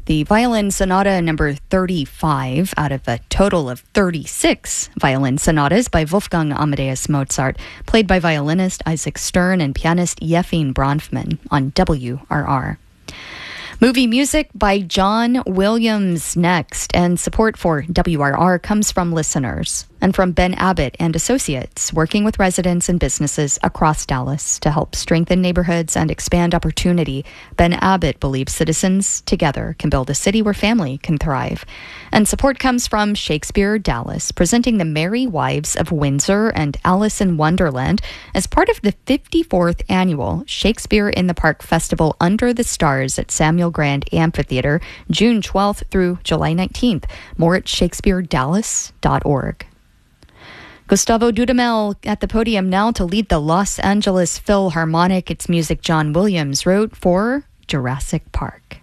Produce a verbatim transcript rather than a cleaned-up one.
The Violin Sonata number thirty-five out of a total of thirty-six violin sonatas by Wolfgang Amadeus Mozart, played by violinist Isaac Stern and pianist Yefim Bronfman on W R R. Movie music by John Williams next, and support for W R R comes from listeners and from Ben Abbott and Associates, working with residents and businesses across Dallas to help strengthen neighborhoods and expand opportunity. Ben Abbott believes citizens together can build a city where family can thrive. And support comes from Shakespeare Dallas, presenting The Merry Wives of Windsor and Alice in Wonderland as part of the fifty-fourth annual Shakespeare in the Park Festival Under the Stars at Samuel Grand Amphitheater, June twelfth through July nineteenth. More at shakespeare dallas dot org. Gustavo Dudamel at the podium now to lead the Los Angeles Philharmonic. It's music John Williams wrote for Jurassic Park.